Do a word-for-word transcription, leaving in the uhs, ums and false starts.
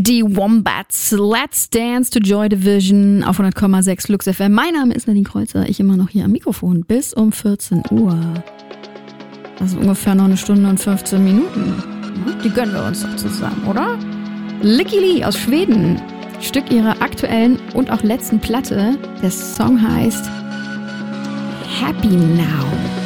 Die Wombats, Let's Dance to Joy Division auf hundert Komma sechs Flux F M. Mein Name ist Nadine Kreuzer, ich immer noch hier am Mikrofon bis um vierzehn Uhr. Das ist ungefähr noch eine Stunde und fünfzehn Minuten. Die gönnen wir uns doch zusammen, oder? Lykke Li aus Schweden, Stück ihrer aktuellen und auch letzten Platte. Der Song heißt Happy Now.